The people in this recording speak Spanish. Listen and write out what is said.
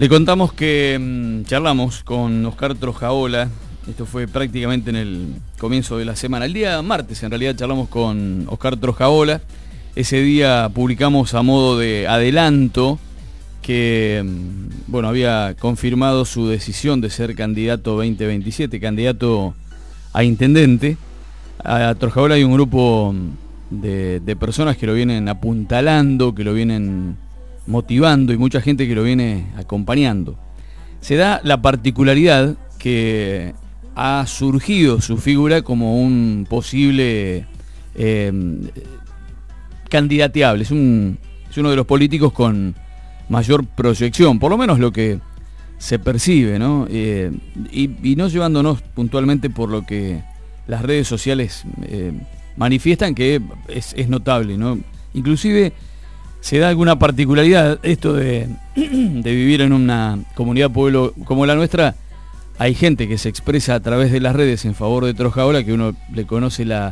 Le contamos que charlamos con Oscar Trojaola. Esto fue prácticamente en el comienzo de la semana. El día martes, en realidad, charlamos con Oscar Trojaola. Ese día publicamos a modo de adelanto que, bueno, había confirmado su decisión de ser candidato 2027, candidato a intendente. A Trojaola hay un grupo de personas que lo vienen apuntalando, que lo vienen motivando y mucha gente que lo viene acompañando. Se da la particularidad que ha surgido su figura como un posible candidateable. Es uno de los políticos con mayor proyección, por lo menos lo que se percibe, ¿no? Y no llevándonos puntualmente por lo que las redes sociales manifiestan, que es notable, ¿no? Inclusive se da alguna particularidad, esto de vivir en una comunidad pueblo como la nuestra. Hay gente que se expresa a través de las redes en favor de Trojaola, que uno le conoce la